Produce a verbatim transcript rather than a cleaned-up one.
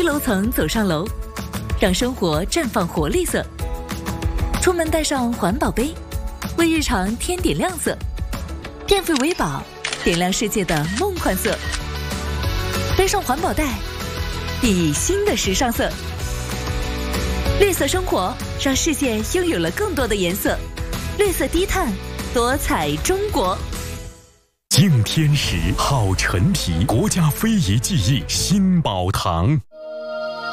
楼层走上楼，让生活绽放活力色。出门带上环保杯，为日常添点亮色。电费维宝，点亮世界的梦幻色。背上环保袋，熠熠新的时尚色。绿色生活，让世界拥有了更多的颜色。绿色低碳，多彩中国。 敬天时，好陈皮，国家非遗技艺新宝堂。